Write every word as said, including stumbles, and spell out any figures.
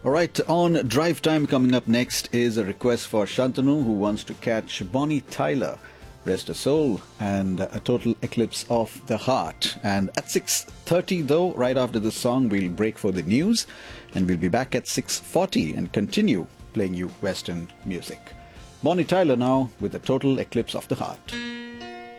All right, on Drive Time coming up next is a request for Shantanu who wants to catch Bonnie Tyler, Rest Her Soul, and a Total Eclipse of the Heart. And at six thirty though, right after this song, we'll break for the news and we'll be back at six forty and continue playing you Western music. Bonnie Tyler now with a Total Eclipse of the Heart.